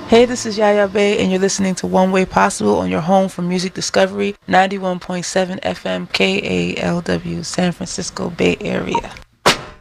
Hey, this is Yaya Bay, and you're listening to One Way Possible on your home for music discovery, 91.7 FM KALW, San Francisco Bay Area.